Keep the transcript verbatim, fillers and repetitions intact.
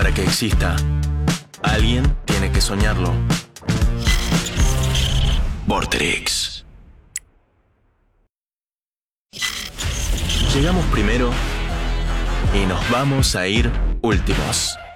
Para que exista, alguien tiene que soñarlo. Vorterix. Llegamos primero y nos vamos a ir últimos.